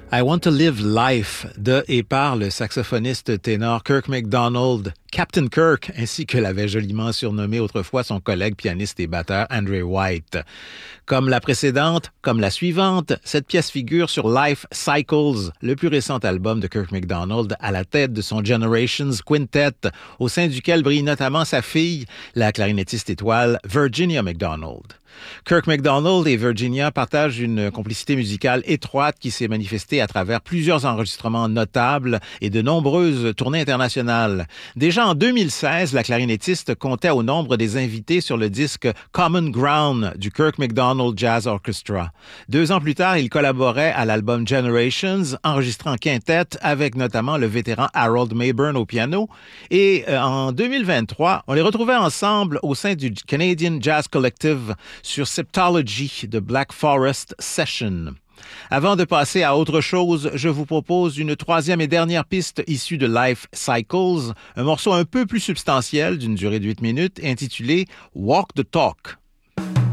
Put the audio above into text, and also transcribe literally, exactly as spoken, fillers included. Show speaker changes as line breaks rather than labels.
I Want to Live Life de et par le saxophoniste ténor Kirk MacDonald, Captain Kirk, ainsi que l'avait joliment surnommé autrefois son collègue pianiste et batteur Andre White. Comme la précédente, comme la suivante, cette pièce figure sur Life Cycles, le plus récent album de Kirk MacDonald à la tête de son Generations Quintet, au sein duquel brille notamment sa fille, la clarinettiste étoile Virginia MacDonald. Kirk MacDonald et Virginia partagent une complicité musicale étroite qui s'est manifestée à travers plusieurs enregistrements notables et de nombreuses tournées internationales. Déjà en deux mille seize, la clarinettiste comptait au nombre des invités sur le disque Common Ground du Kirk MacDonald Jazz Orchestra. Deux ans plus tard, il collaborait à l'album Generations, enregistré en quintet avec notamment le vétéran Harold Mayburn au piano. Et euh, en deux mille vingt-trois, on les retrouvait ensemble au sein du Canadian Jazz Collective sur Septology de Black Forest Session. Avant de passer à autre chose, je vous propose une troisième et dernière piste issue de Life Cycles, un morceau un peu plus substantiel d'une durée de huit minutes intitulé Walk the Talk.